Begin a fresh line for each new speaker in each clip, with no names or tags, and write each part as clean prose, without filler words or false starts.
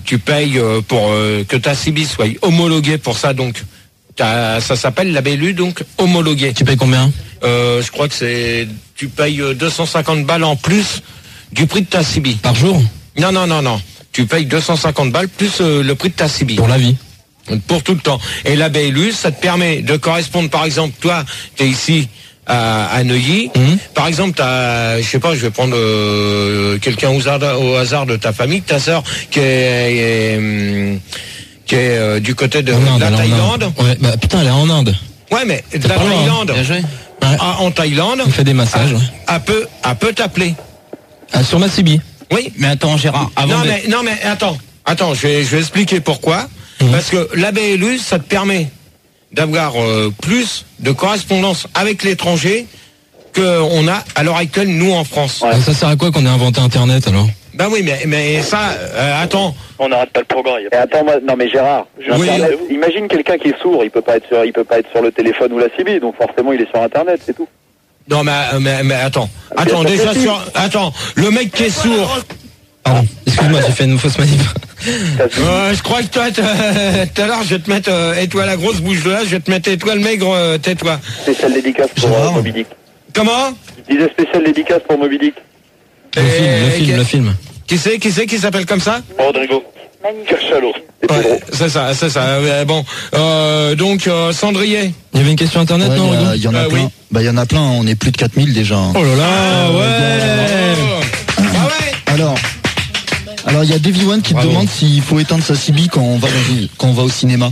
tu payes pour que ta CB soit homologuée pour ça, donc ça s'appelle la BLU, donc homologuée.
Tu payes combien?
Je crois que tu payes 250 balles en plus du prix de ta CB.
Par jour?
Non. Tu payes 250 balles plus le prix de ta CB.
Pour la vie.
Pour tout le temps. Et la BLU, ça te permet de correspondre, par exemple, toi, tu es ici à Neuilly. Par exemple, je sais pas, je vais prendre quelqu'un au hasard de ta famille, ta sœur qui est du côté de la Thaïlande.
Ouais, bah putain, elle est en Inde.
Ouais, mais de la Thaïlande. En Thaïlande.
On fait des massages.
Elle peut t'appeler.
Sur ma CB.
Oui.
Mais attends, Gérard,
non, mais attends, je vais expliquer pourquoi. Parce que la BLU, ça te permet d'avoir plus de correspondance avec l'étranger qu'on a à l'heure actuelle, nous, en France.
Ouais. Ça sert à quoi qu'on ait inventé Internet, alors?
Ben oui, mais ça, attends.
On n'arrête pas le progrès. Attends, non mais Gérard, imagine quelqu'un qui est sourd, il peut pas être sur le téléphone ou la CB, donc forcément il est sur Internet, c'est tout.
Non, mais attends. Attends, le mec qui est sourd.
Pardon, excuse-moi, j'ai fait une fausse manip.
Je crois que toi, tout à l'heure, je vais te mettre, et toi la grosse bouche de là, je vais te mettre, et toi le maigre, tais-toi.
Spécial dédicace pour Moby Dick.
Comment?
Je disais spécial dédicace pour Moby Dick.
Le film.
Qui qui s'appelle comme ça?
Rodrigo. Cachalot.
Ouais, c'est ça. Bon, donc, Cendrier.
Il y avait une question Internet, non, Rodrigo?
Il y en a plein.
Oui.
Bah, il y en a plein, on est plus de 4000 déjà.
Oh là là, ouais.
Alors, il y a Davy One qui te demande s'il faut éteindre sa CB quand on va au cinéma.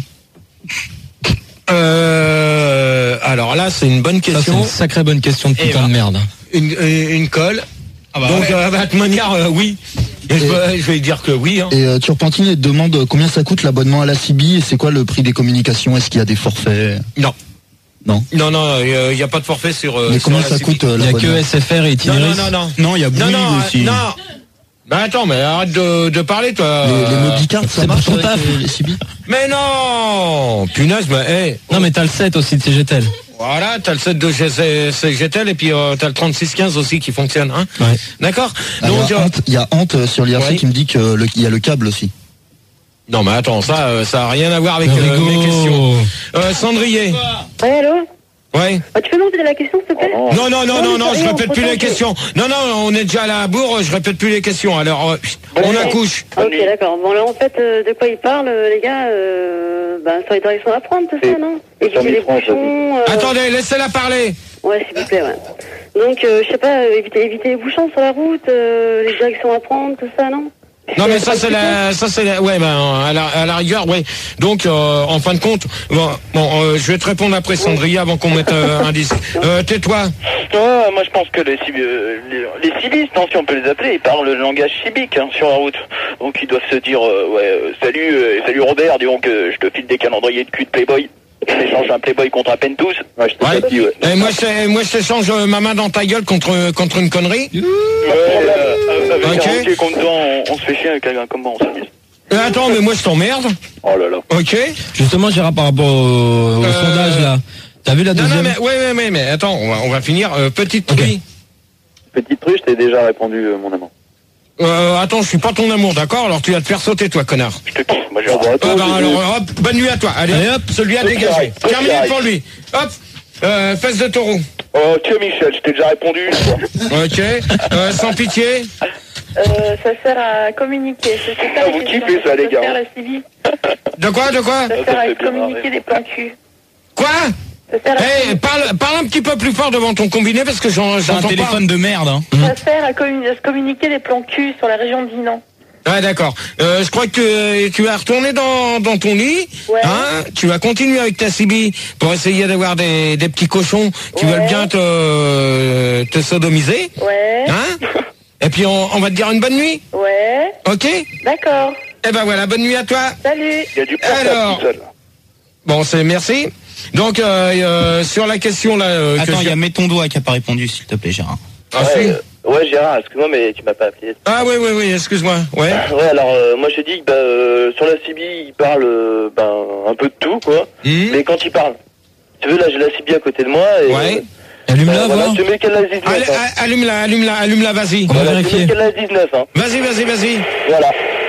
Alors là, c'est une bonne question.
Ça, c'est une sacrée bonne question de putain de merde.
Une colle. Donc, de toute manière, oui. Je vais dire que oui. Hein.
Et Turpentine te demande combien ça coûte l'abonnement à la CB et c'est quoi le prix des communications? Est-ce qu'il y a des forfaits?
Non.
Non,
il n'y a pas de forfait sur.
mais
sur
combien
la
ça
CB.
coûte
Il n'y a que SFR et Itinéris.
Non, il y a Bouygues aussi.
Non. Bah attends, mais arrête de parler, toi.
Les Mobicards, ça marche
pour ton taf.
les CB?
Mais non. Punaise, mais
Non, mais t'as le 7 aussi de CGTEL.
Voilà, t'as le 7 de CGTEL et puis t'as le 3615 aussi qui fonctionne, hein.
Ouais.
D'accord.
Donc il y a Ante sur l'IRC qui me dit que il y a le câble aussi.
Non mais attends, ça a rien à voir avec mes questions. Cendrier.
Ouais, allô?
Ouais.
Tu peux m'envoyer la question, s'il te plaît?
Non, je répète plus les questions. Non, on est déjà à la bourre, je répète plus les questions. Alors, on accouche.
Ok, d'accord. Bon, là, en fait, de quoi ils parlent, les gars? Sur les directions à prendre, tout ça, non? Éviter les bouchons.
Attendez, laissez-la parler.
Ouais, s'il vous plaît, ouais. Donc, je sais pas, éviter les bouchons sur la route, les directions à prendre, tout ça, non?
Non mais ça c'est la ouais à la rigueur ouais. Donc en fin de compte je vais te répondre après Cendrier avant qu'on mette un disque. Tais-toi.
Moi je pense que les civistes, si on peut les appeler, ils parlent le langage civique sur la route. Donc ils doivent se dire salut Robert, dis donc je te file des calendriers de cul de Playboy. Je t'échange un Playboy contre à peine tous. Ouais,
Et moi je t'échange ma main dans ta gueule contre une connerie.
Avec un routier contre toi, on se fait chier avec quelqu'un comme moi, on s'amuse.
Attends, mais moi je t'emmerde.
Oh là là.
Ok.
Justement, Gérard, par rapport au sondage là, t'as vu la deuxième?
Non mais attends, on va finir. Petite truie.
Petite truie, je t'ai déjà répondu, mon amant.
Attends, je suis pas ton amour, d'accord? Alors tu vas te faire sauter, toi, connard.
Je te kiffe, moi j'ai
alors hop, bonne nuit à toi. Allez hop, celui à dégager. Terminé pour lui. Hop, fesse de taureau.
Oh, tu es Michel, je t'ai déjà répondu.
Ok. Sans pitié.
Ça sert à communiquer.
Vous kiffez ça, les gars.
Ça sert à la CB.
De quoi?
Ça sert à communiquer des plans cul.
Quoi? Parle un petit peu plus fort devant ton combiné parce que j'entends pas.
C'est un téléphone de merde, hein.
Ça sert à se communiquer des plans cul sur la région de Dinan.
Ah d'accord. Je crois que tu vas retourner dans ton lit.
Ouais.
Hein, tu vas continuer avec ta CB pour essayer d'avoir des petits cochons qui veulent bien te sodomiser.
Ouais.
Hein? Et puis on va te dire une bonne nuit.
Ouais.
Ok?
D'accord.
Eh ben voilà, bonne nuit à toi.
Salut.
Il y a du
Alors. Bon, merci. Donc sur la question là.
Attends, il y a Mets ton doigt qui a pas répondu, s'il te plaît, Gérard.
Ouais, Gérard, excuse-moi, mais tu m'as pas appelé.
Ah oui, excuse-moi. Ouais.
Ouais, alors moi je dis que sur la CB, il parle un peu de tout, quoi. Mais quand il parle, tu veux, là j'ai la CB à côté de moi et.
Ouais.
Allume-la,
voilà,
voir.
tu mets qu'elle a 19.
Allume-la, vas-y.
On va vérifier.
Tu mets qu'elle a 19, hein.
Vas-y.
Voilà.